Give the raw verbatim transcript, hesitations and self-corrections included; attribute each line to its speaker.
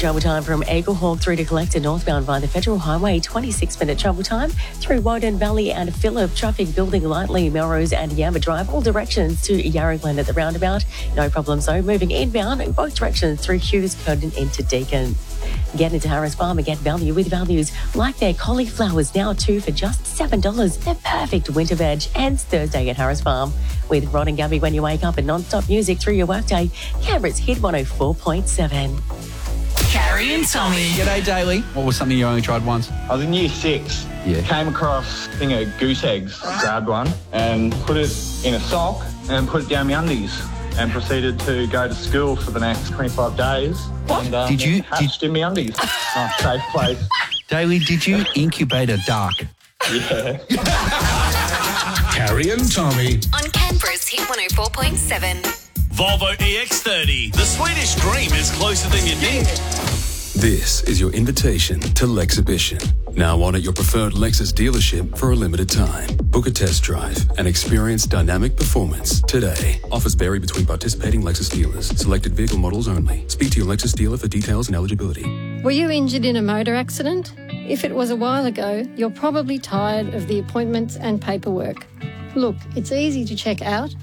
Speaker 1: Travel time from Eaglehawk through to Collector northbound via the Federal Highway, twenty-six minute travel time through Woden Valley and Phillip. Traffic building lightly, Melrose and Yamba Drive, all directions to Yarra Glen at the roundabout. No problems though, moving inbound in both directions through Hughes, Curtin into Deakin. Get into Harris Farm and get value with values like their cauliflowers now two for just seven dollars. They're perfect winter veg. Ends Thursday at Harris Farm. With Rod and Gabby when you wake up and non-stop music through your workday. Canberra's Hit one oh four point seven.
Speaker 2: Carrie and Tommy.
Speaker 3: G'day, Daly. What was something you only tried once?
Speaker 4: I was in year six.
Speaker 3: Yeah.
Speaker 4: Came across a thing of goose eggs. Grabbed one and put it in a sock and put it down my undies and proceeded to go to school for the next twenty-five days.
Speaker 3: What?
Speaker 4: And, um,
Speaker 3: Did you-
Speaker 4: hatched
Speaker 3: did-
Speaker 4: in my undies. Oh, safe place.
Speaker 3: Daly, did you incubate a duck?
Speaker 4: Yeah.
Speaker 5: Carrie and Tommy.
Speaker 2: On Canberra's Hit one oh four point seven.
Speaker 6: Volvo E X thirty. The Swedish dream is closer than you think.
Speaker 5: This is your invitation to Lexhibition. Now on at your preferred Lexus dealership for a limited time. Book a test drive and experience dynamic performance today. Offers vary between participating Lexus dealers. Selected vehicle models only. Speak to your Lexus dealer for details and eligibility.
Speaker 7: Were you injured in a motor accident? If it was a while ago, you're probably tired of the appointments and paperwork. Look, it's easy to check out